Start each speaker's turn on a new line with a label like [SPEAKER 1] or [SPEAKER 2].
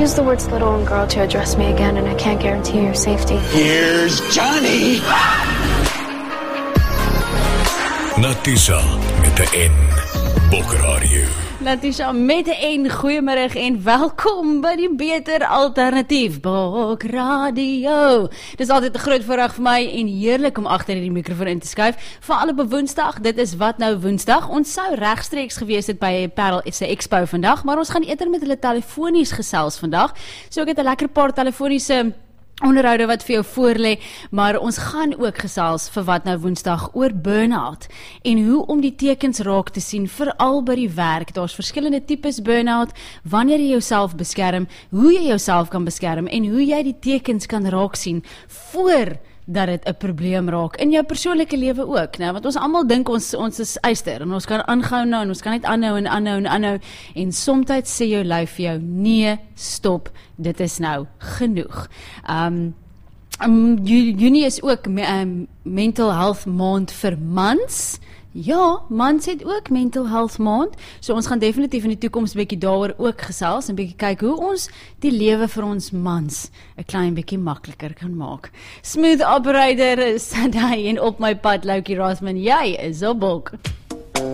[SPEAKER 1] Use the words little and girl to address me again, and I can't guarantee your safety.
[SPEAKER 2] Here's Johnny!
[SPEAKER 3] Natisha met de N. Bokradio.
[SPEAKER 4] Natisha met een goeiemiddag en welkom by die beter alternatief Bokradio. Dis altyd 'n groot voorreg vir my en heerlik om agter die mikrofoon in te skuif. Veral op 'n Woensdag, dit is Wat Nou Woensdag. Ons sou regstreeks gewees het by Parel se Expo vandag, maar ons gaan eerder met hulle telefonies gesels vandag. So ek het 'n lekker paar telefoniese onderhoude wat vir jou voorlê, maar ons gaan ook gesels vir Wat Nou Woensdag oor burn-out en hoe om die tekens raak te sien, veral by die werk. Daar's verskillende tipes burn-out, wanneer jy jouself beskerm, hoe jy jouself kan beskerm en hoe jy die tekens kan raak sien voor dat dit 'n probleem raak in jou persoonlike lewe ook, né? Want ons almal dink ons is eyster en ons kan aanhou nou en ons kan net aanhou en soms sê jou lyf vir jou nee, stop, dit is nou genoeg. Junie is ook mental health maand vir mans. Ja, mans het ook mental health maand, so ons gaan definitief in die toekoms bietjie daaroor ook gesels en bietjie kyk hoe ons die lewe vir ons mans 'n klein bietjie makliker kan maak. Smooth operator is Sunday en op my pad, Loukie Rosman, jy is op bok.